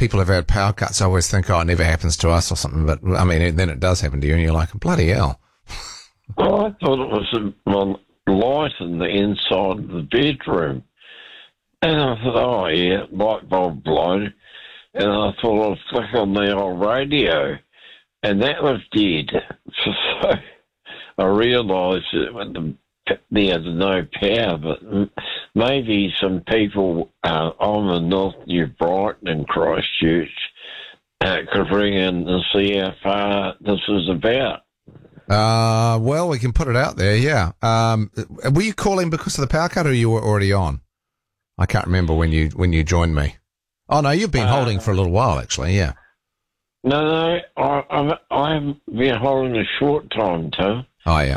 people have had power cuts, I always think, oh, it never happens to us or something. But, I mean, then it does happen to you, and you're like, bloody hell. Well, I thought it was a light in the inside of the bedroom. And I thought, oh, yeah, light bulb blown. And I thought I'd flick on the old radio. And that was dead. So I realised that when there's no power, but maybe some people on the North New Brighton and Christchurch could ring in and see how far this is about. Well, we can put it out there, yeah. Were you calling because of the power cut, or you were already on? I can't remember when you joined me. Oh, no, you've been holding for a little while, actually, yeah. No, I've been holding a short time, Tom. Oh, yeah.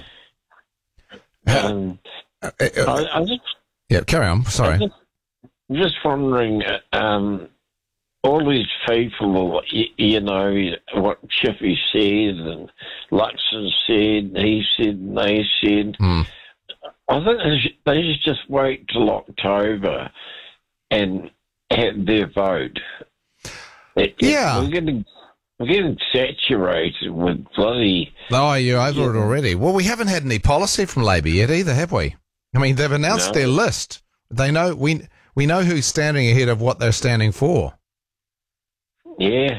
Yeah, carry on, sorry. I'm just wondering, all these people, you know, what Chippy said and Luxon said, and he said, and they said. I think they should just wait till October and have their vote. Yeah. We're getting saturated with bloody... Oh, you're over it already. Well, we haven't had any policy from Labor yet either, have we? I mean, they've announced their list. They know we know who's standing ahead of what they're standing for. Yeah.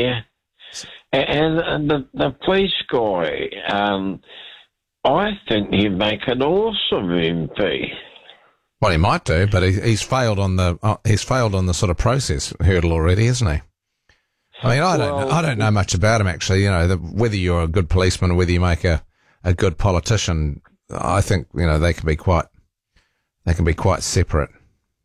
And the police guy, I think he'd make an awesome MP. Well, he might do, but he's failed on the sort of process hurdle already, isn't he? I mean, I don't know much about him actually. You know, whether you're a good policeman or whether you make a good politician, I think they can be quite separate.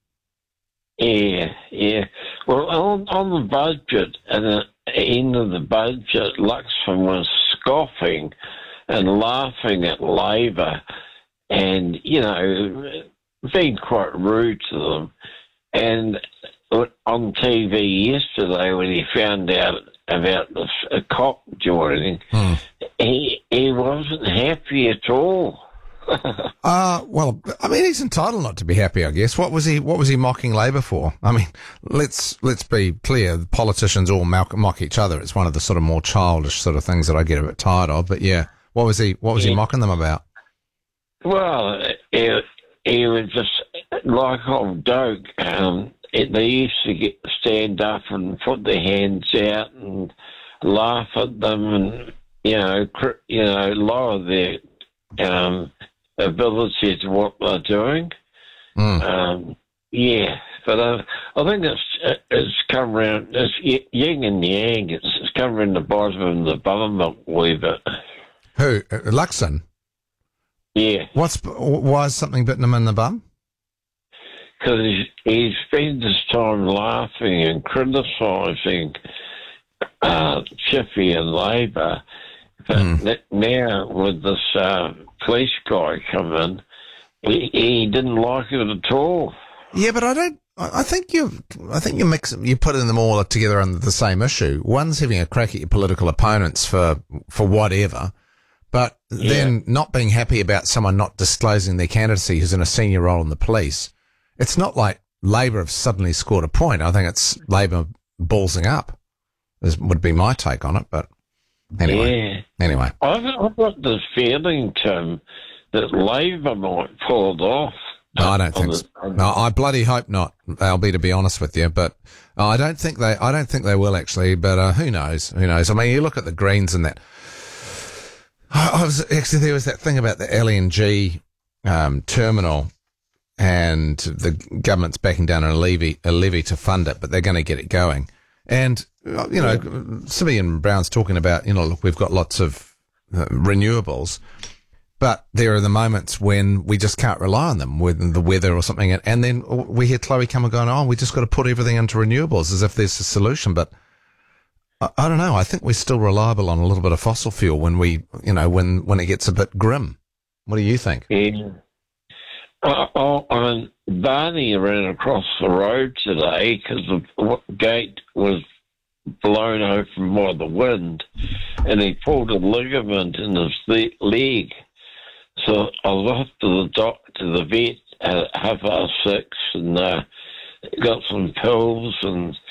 Yeah. Well, on the budget, at the end of the budget, Luxon was scoffing and laughing at Labor, and being quite rude to them. And on TV yesterday, when he found out about a cop joining, he wasn't happy at all. Well, I mean, he's entitled not to be happy, I guess. What was he mocking Labor for? I mean, let's be clear. Politicians all mock each other. It's one of the sort of more childish sort of things that I get a bit tired of. But yeah, what was he mocking them about? Well, he was just like old Doak. They used to stand up and put their hands out and laugh at them, and lower their ability to what they're doing. But I think it's come around. It's yin and yang. It's come around the bottom of the buttermilk a wee bit. Who? Luxon? Yeah. Why is something bitten him in the bum? Because he spends his time laughing and criticising Chippy and Labor. But now with this police guy come in, he didn't like it at all. Yeah, but I think you put them all together under the same issue. One's having a crack at your political opponents for whatever, but then not being happy about someone not disclosing their candidacy who's in a senior role in the police. It's not like Labor have suddenly scored a point. I think it's Labor ballsing up, would be my take on it. But anyway. I've got this feeling, Tim, that Labor might pull it off. No, I don't think so. No, I bloody hope not, Albie, to be honest with you. But I don't think they will actually. But who knows? Who knows? I mean, you look at the Greens and that. There was that thing about the LNG terminal, and the government's backing down on a levy to fund it, but they're going to get it going. And Simeon Brown's talking about, look, we've got lots of renewables. But there are the moments when we just can't rely on them with the weather or something. And then we hear Chloe come and going, we just got to put everything into renewables as if there's a solution. But I don't know. I think we're still reliable on a little bit of fossil fuel when when it gets a bit grim. What do you think? Yeah. Barney ran across the road today because the gate was blown open by the wind, and he pulled a ligament in his leg. So I was off to the vet at 6:30 and got some pills and